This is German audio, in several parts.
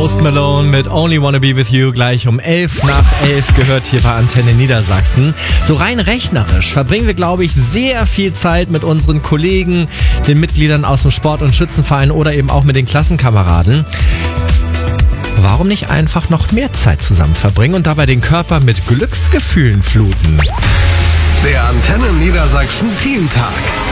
Post Malone mit Only Wanna Be With You gleich um 11 nach 11 gehört hier bei Antenne Niedersachsen. So rein rechnerisch verbringen wir, glaube ich, sehr viel Zeit mit unseren Kollegen, den Mitgliedern aus dem Sport- und Schützenverein oder eben auch mit den Klassenkameraden. Warum nicht einfach noch mehr Zeit zusammen verbringen und dabei den Körper mit Glücksgefühlen fluten? Der Antenne Niedersachsen Teamtag.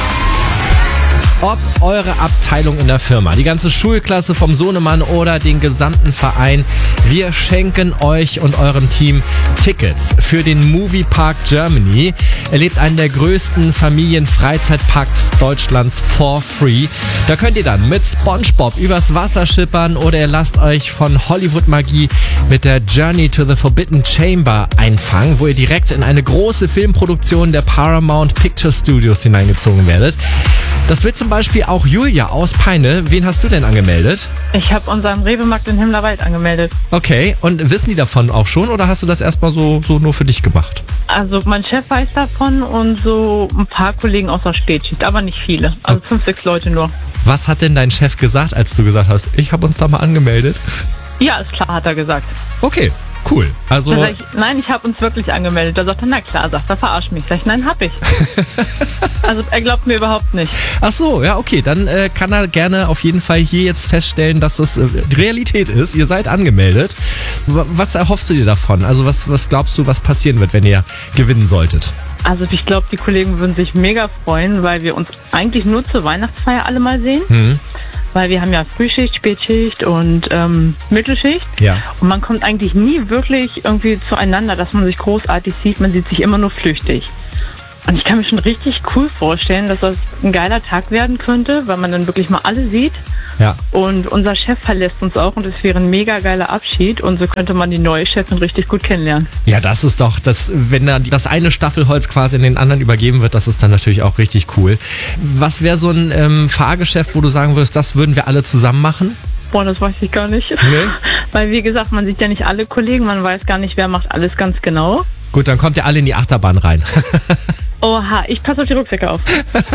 Ob eure Abteilung in der Firma, die ganze Schulklasse vom Sohnemann oder den gesamten Verein, wir schenken euch und eurem Team Tickets für den Moviepark Germany. Erlebt einen der größten Familienfreizeitparks Deutschlands for free. Da könnt ihr dann mit SpongeBob übers Wasser schippern oder ihr lasst euch von Hollywood-Magie mit der Journey to the Forbidden Chamber einfangen, wo ihr direkt in eine große Filmproduktion der Paramount Picture Studios hineingezogen werdet. Das wird zum Beispiel auch Julia aus Peine. Wen hast du denn angemeldet? Ich habe unseren Rewe-Markt in Himmlerwald angemeldet. Okay, und wissen die davon auch schon oder hast du das erstmal so nur für dich gemacht? Also mein Chef weiß davon und so ein paar Kollegen aus der Spätschicht, aber nicht viele. Also 5, 6 Leute nur. Was hat denn dein Chef gesagt, als du gesagt hast, ich habe uns da mal angemeldet? Ja, ist klar, hat er gesagt. Okay, cool. Also nein, ich habe uns wirklich angemeldet. Da sagt er, na klar, sagt er, verarsch mich. Sag ich, nein, hab ich. Also er glaubt mir überhaupt nicht. Ach so, ja, okay. Dann kann er gerne auf jeden Fall hier jetzt feststellen, dass das Realität ist. Ihr seid angemeldet. Was erhoffst du dir davon? Also was glaubst du, was passieren wird, wenn ihr gewinnen solltet? Also ich glaube, die Kollegen würden sich mega freuen, weil wir uns eigentlich nur zur Weihnachtsfeier alle mal sehen. Weil wir haben ja Frühschicht, Spätschicht und Mittelschicht. Ja. Und man kommt eigentlich nie wirklich irgendwie zueinander, dass man sich großartig sieht. Man sieht sich immer nur flüchtig. Und ich kann mir schon richtig cool vorstellen, dass das ein geiler Tag werden könnte, weil man dann wirklich mal alle sieht. Ja. Und unser Chef verlässt uns auch und es wäre ein mega geiler Abschied und so könnte man die neue Chefin richtig gut kennenlernen. Ja, das ist doch, wenn da das eine Staffelholz quasi in den anderen übergeben wird, das ist dann natürlich auch richtig cool. Was wäre so ein Fahrgeschäft, wo du sagen würdest, das würden wir alle zusammen machen? Boah, das weiß ich gar nicht. Nee? Weil wie gesagt, man sieht ja nicht alle Kollegen, man weiß gar nicht, wer macht alles ganz genau. Gut, dann kommt ihr alle in die Achterbahn rein. Oha, ich passe auf die Rucksäcke auf.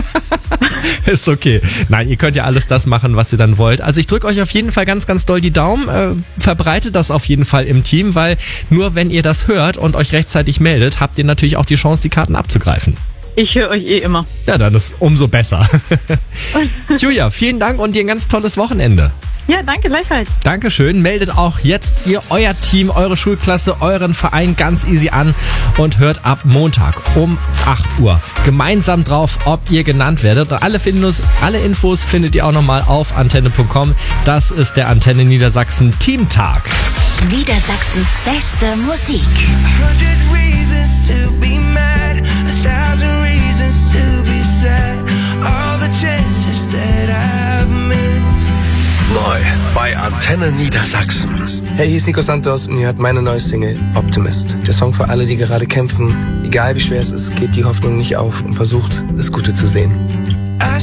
Ist okay. Nein, ihr könnt ja alles das machen, was ihr dann wollt. Also ich drücke euch auf jeden Fall ganz, ganz doll die Daumen. Verbreitet das auf jeden Fall im Team, weil nur wenn ihr das hört und euch rechtzeitig meldet, habt ihr natürlich auch die Chance, die Karten abzugreifen. Ich höre euch immer. Ja, dann ist umso besser. Julia, vielen Dank und dir ein ganz tolles Wochenende. Ja, danke, gleichfalls. Dankeschön. Meldet auch jetzt euer Team, eure Schulklasse, euren Verein ganz easy an und hört ab Montag um 8 Uhr gemeinsam drauf, ob ihr genannt werdet. Und alle Infos findet ihr auch nochmal auf antenne.com. Das ist der Antenne Niedersachsen Teamtag. Niedersachsens beste Musik. 100 reasons to be mad, 1,000 reasons to be sad. All the chances that I've missed. Neu bei Antenne Niedersachsen. Hey, hier ist Nico Santos und ihr hört meine neue Single Optimist. Der Song für alle, die gerade kämpfen. Egal wie schwer es ist, geht die Hoffnung nicht auf und versucht, das Gute zu sehen.